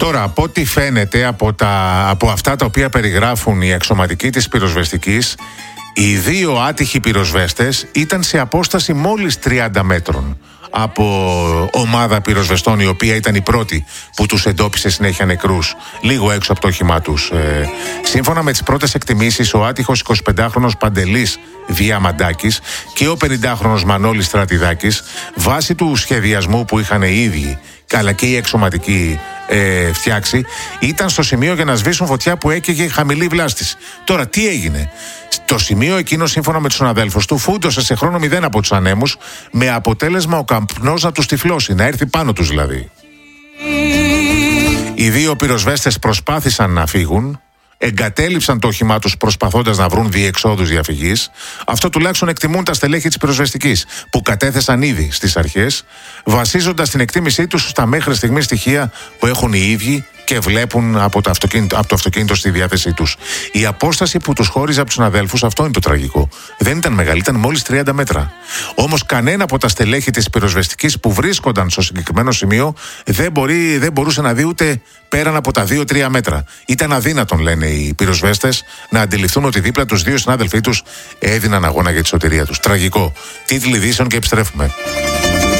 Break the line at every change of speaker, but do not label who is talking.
Τώρα, από ό,τι φαίνεται από αυτά τα οποία περιγράφουν οι αξιωματικοί της πυροσβεστικής, οι δύο άτυχοι πυροσβέστες ήταν σε απόσταση μόλις 30 μέτρων από ομάδα πυροσβεστών, η οποία ήταν η πρώτη που τους εντόπισε συνέχεια νεκρούς λίγο έξω από το όχημά τους. Σύμφωνα με τις πρώτες εκτιμήσεις, ο άτυχος 25χρονος Παντελής Διαμαντάκης και ο 50χρονος Μανώλης Στρατιδάκης, βάσει του σχεδιασμού που είχαν οι ίδιοι αλλά και οι εξωματικοί φτιάξει, ήταν στο σημείο για να σβήσουν φωτιά που έκαιγε χαμηλή βλάστηση. Τώρα, τι έγινε? Στο σημείο εκείνο, σύμφωνα με τους συναδέλφους του, φούντωσε σε χρόνο 0 από τους ανέμους, με αποτέλεσμα ο καπνός να τους τυφλώσει, να έρθει πάνω τους δηλαδή. Οι δύο πυροσβέστες προσπάθησαν να φύγουν, εγκατέλειψαν το όχημά τους προσπαθώντας να βρουν διεξόδους διαφυγής. Αυτό τουλάχιστον εκτιμούν τα στελέχη της πυροσβεστικής, που κατέθεσαν ήδη στις αρχές, βασίζοντας την εκτίμησή τους στα μέχρι στιγμή στοιχεία που έχουν οι ίδιοι και βλέπουν από το αυτοκίνητο στη διάθεσή τους. Η απόσταση που τους χώριζε από τους συναδέλφους, αυτό είναι το τραγικό, δεν ήταν μεγάλη, ήταν μόλις 30 μέτρα. Όμως κανένα από τα στελέχη της πυροσβεστικής που βρίσκονταν στο συγκεκριμένο σημείο δεν μπορούσε να δει ούτε πέραν από τα 2-3 μέτρα. Ήταν αδύνατον, λένε οι πυροσβέστες, να αντιληφθούν ότι δίπλα τους δύο συνάδελφοί τους έδιναν αγώνα για τη σωτηρία τους. Τραγικό. Τίτλοι ειδήσεων και επιστρέφουμε.